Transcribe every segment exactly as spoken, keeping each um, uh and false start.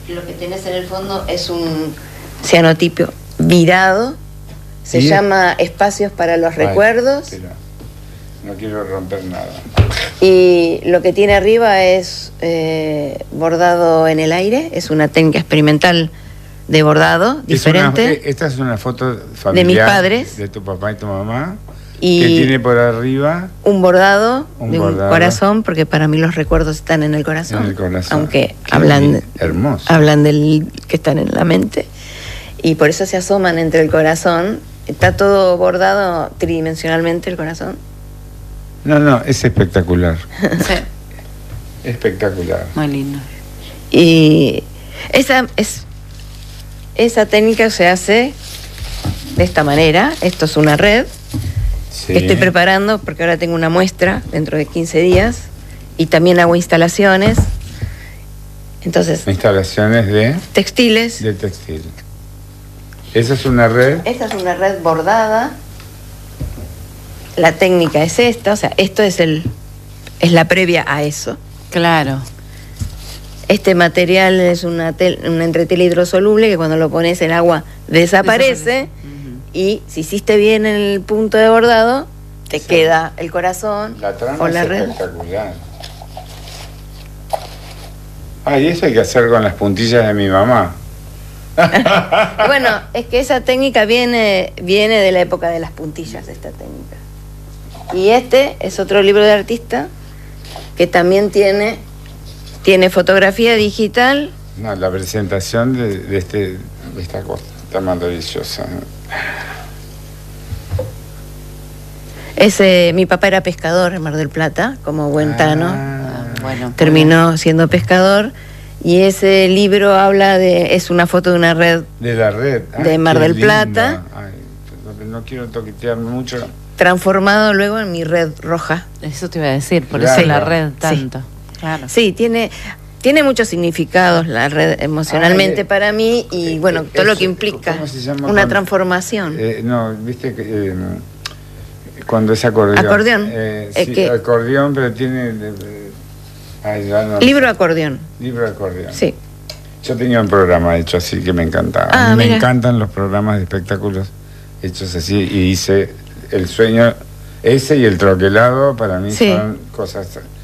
lo que tenés en el fondo es un cianotipo virado. Se ¿Sí? llama Espacios para los Ay, Recuerdos. Pero no quiero romper nada. Y lo que tiene arriba es eh, bordado en el aire. Es una técnica experimental de bordado diferente. Es una, esta es una foto familiar de mis padres, de tu papá y tu mamá, y que tiene por arriba un bordado un de bordado. un corazón, porque para mí los recuerdos están en el corazón, En el corazón. aunque Qué hablan bien, hermoso. hablan del que están en la mente, y por eso se asoman entre el corazón. Está todo bordado tridimensionalmente el corazón. No, no, es espectacular. Sí, Espectacular. muy lindo. Y esa es esa técnica se hace de esta manera. Esto es una red Sí. que estoy preparando porque ahora tengo una muestra dentro de quince días y también hago instalaciones. Entonces, Instalaciones de, textiles. de textil. Esa es una red. Esta es una red bordada. La técnica es esta, o sea, esto es el es la previa a eso. Claro. Este material es una, tel, una entretela hidrosoluble que cuando lo pones el agua desaparece, Desaparece. Uh-huh. y si hiciste bien el punto de bordado, te Sí. queda el corazón La trama o la es red. espectacular. Ah, y eso hay que hacer con las puntillas de mi mamá. Bueno, es que esa técnica viene, viene de la época de las puntillas, esta técnica. Y este es otro libro de artista que también tiene, tiene fotografía digital. No, la presentación de, de, este, de esta cosa está maravillosa. Ese, mi papá era pescador en Mar del Plata, como buen tano. Ah, Bueno, Terminó siendo pescador. Y ese libro habla de, es una foto de una red de la red. Ay, de Mar qué del lindo. Plata. Ay, no, no quiero toquetear mucho. transformado luego en mi red roja. eso te iba a decir, por Claro. eso la red tanto. Claro. Sí, tiene, tiene muchos significados la red emocionalmente Ah, eh, para mí y eh, bueno, eh, todo lo eso, que implica ¿cómo se llama una cuando- transformación. Eh, no, viste que eh, cuando es acordeón. Acordeón. Eh, Es sí, que- acordeón, pero tiene. eh, eh, ay, ya no- Libro acordeón. Libro de acordeón. Sí. Yo tenía un programa hecho así que me encantaba. Ah, A mí me mira. encantan los programas de espectáculos hechos así y hice El Sueño, ese y El Troquelado para mí Sí. son cosas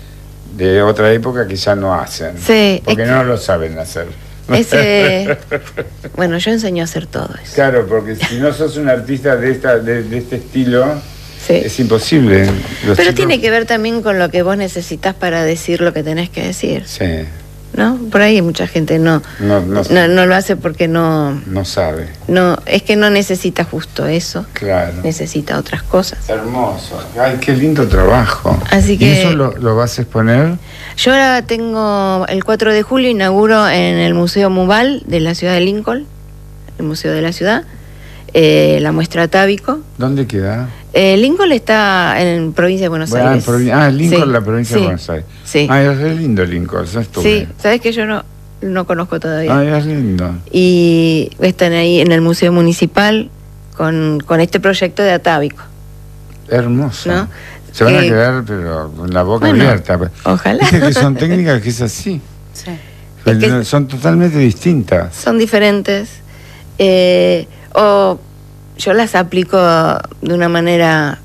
de otra época que ya no hacen. Sí, Porque es no lo saben hacer. Ese, bueno, yo enseño a hacer todo eso. Claro, porque si no sos un artista de esta de, de este estilo, Sí. es imposible. Los Pero chicos- tiene que ver también con lo que vos necesitas para decir lo que tenés que decir, Sí, ¿no? Por ahí mucha gente no, no, no, no, no lo hace porque no, no sabe. no, es que no necesita justo eso, Claro. necesita otras cosas. Hermoso. Ay, qué lindo trabajo. Así ¿Y que- eso lo, lo vas a exponer? Yo ahora tengo, el cuatro de julio inauguro en el Museo Mubal de la ciudad de Lincoln, el Museo de la Ciudad, eh, la muestra Atávico. ¿Dónde queda? Eh, Lincoln está en provincia de Buenos Bueno, Aires. provi- ah, Lincoln, Sí, la provincia sí, de Buenos Aires. Sí, Ay, es re lindo Lincoln, yo estuve. sí, sabes que yo no, no conozco todavía. Ay, es lindo. Y están ahí en el Museo Municipal con, con este proyecto de Atávico, Hermoso. ¿no? Se van a Eh, quedar, pero con la boca bueno, abierta. ojalá. Viste que son técnicas que es así. Sí. Es que- Son totalmente distintas. Son diferentes, eh, o yo las aplico de una manera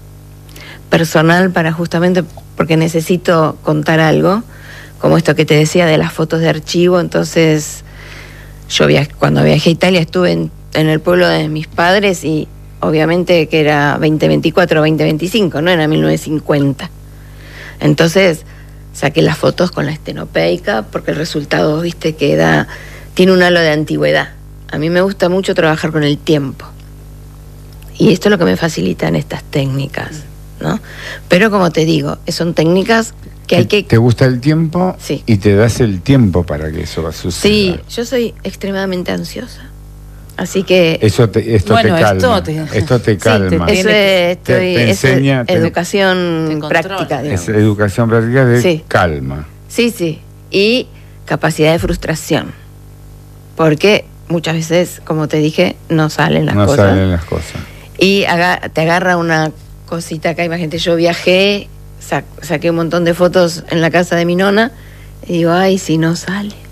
personal para justamente porque necesito contar algo, como esto que te decía de las fotos de archivo. Entonces yo viaj- cuando viajé a Italia estuve en, en el pueblo de mis padres y obviamente que era veinte veinticuatro o veinte veinticinco, no era mil novecientos cincuenta. Entonces saqué las fotos con la estenopeica porque el resultado, viste, que da, tiene un halo de antigüedad. A mí me gusta mucho trabajar con el tiempo. Y esto es lo que me facilitan estas técnicas, ¿no? Pero como te digo, son técnicas que hay que... ¿Te gusta el tiempo? Sí. Y te das el tiempo para que eso suceda. Sí, yo soy extremadamente ansiosa. Así que... Eso te, esto Bueno, te calma. esto te- Esto te Sí, calma. te- Eso es, te- estoy, te eso es enseña, te- educación te controla. práctica, digamos. Es educación práctica de Sí. calma. Sí, sí. Y capacidad de frustración. Porque muchas veces, como te dije, no salen las no cosas. salen las cosas. Y aga- te agarra una cosita acá. Imagínate, yo viajé, sa- saqué un montón de fotos en la casa de mi nona. Y digo, ay, si no sale.